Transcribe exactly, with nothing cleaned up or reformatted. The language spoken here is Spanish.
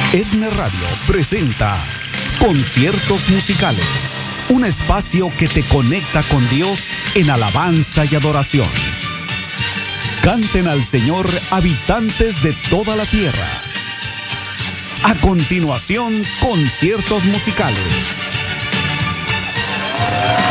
ESNE Radio presenta Conciertos Musicales, un espacio que te conecta con Dios en alabanza y adoración. Canten al Señor habitantes de toda la tierra. A continuación, Conciertos Musicales.